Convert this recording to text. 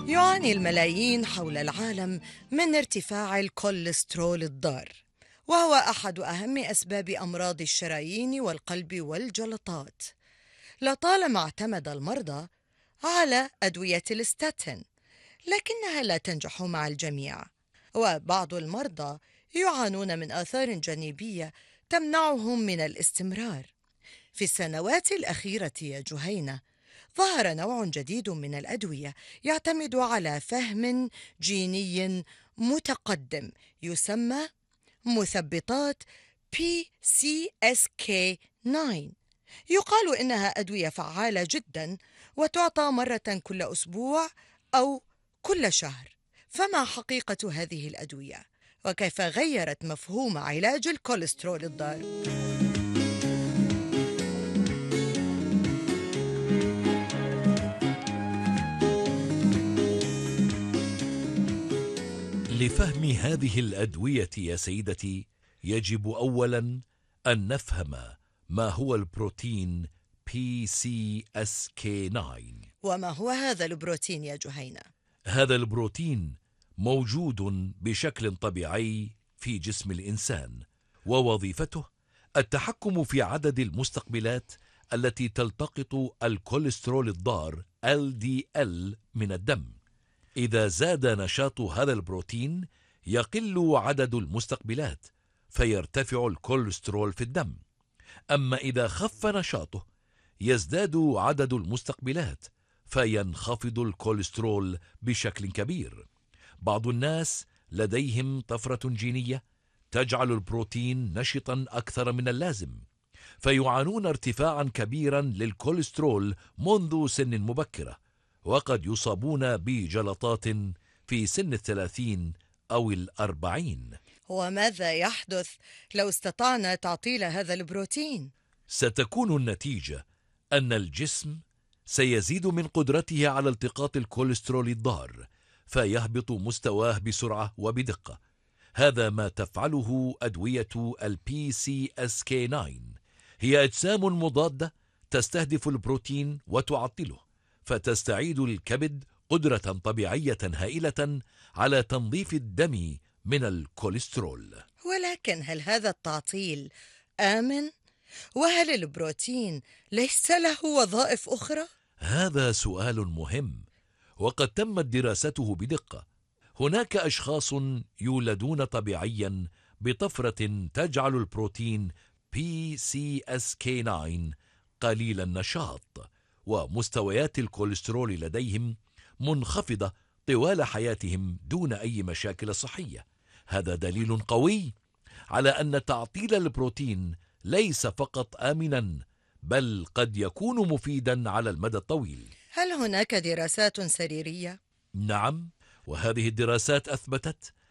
يعاني الملايين حول العالم من ارتفاع الكوليسترول الضار، وهو أحد أهم أسباب أمراض الشرايين والقلب والجلطات. لطالما اعتمد المرضى على أدوية الستاتين، لكنها لا تنجح مع الجميع، وبعض المرضى يعانون من آثار جانبية تمنعهم من الاستمرار. في السنوات الأخيرة يا جهينة، ظهر نوع جديد من الأدوية يعتمد على فهم جيني متقدم، يسمى مثبطات PCSK9. يقال إنها أدوية فعالة جدا، وتعطى مرة كل أسبوع أو كل شهر. فما حقيقة هذه الأدوية؟ وكيف غيرت مفهوم علاج الكوليسترول الضار؟ لفهم هذه الأدوية يا سيدتي، يجب أولاً أن نفهم ما هو البروتين PCSK9. وما هو هذا البروتين يا جهينة؟ هذا البروتين موجود بشكل طبيعي في جسم الإنسان، ووظيفته التحكم في عدد المستقبلات التي تلتقط الكوليسترول الضار LDL من الدم. إذا زاد نشاط هذا البروتين يقل عدد المستقبلات، فيرتفع الكوليسترول في الدم. أما إذا خف نشاطه يزداد عدد المستقبلات، فينخفض الكوليسترول بشكل كبير. بعض الناس لديهم طفرة جينية تجعل البروتين نشطا أكثر من اللازم، فيعانون ارتفاعا كبيرا للكوليسترول منذ سن مبكرة، وقد يصابون بجلطات في سن 30 أو 40. وماذا يحدث لو استطعنا تعطيل هذا البروتين؟ ستكون النتيجة أن الجسم سيزيد من قدرته على التقاط الكوليسترول الضار، فيهبط مستواه بسرعة وبدقة. هذا ما تفعله أدوية ال PCSK9. هي أجسام مضادة تستهدف البروتين وتعطله، فتستعيد الكبد قدرة طبيعية هائلة على تنظيف الدم من الكوليسترول. ولكن هل هذا التعطيل آمن؟ وهل البروتين ليس له وظائف أخرى؟ هذا سؤال مهم، وقد تمت دراسته بدقة. هناك أشخاص يولدون طبيعيا بطفرة تجعل البروتين PCSK9 قليل النشاط، ومستويات الكوليسترول لديهم منخفضة طوال حياتهم دون أي مشاكل صحية. هذا دليل قوي على أن تعطيل البروتين ليس فقط آمنا، بل قد يكون مفيدا على المدى الطويل. هل هناك دراسات سريرية؟ نعم، وهذه الدراسات أثبتت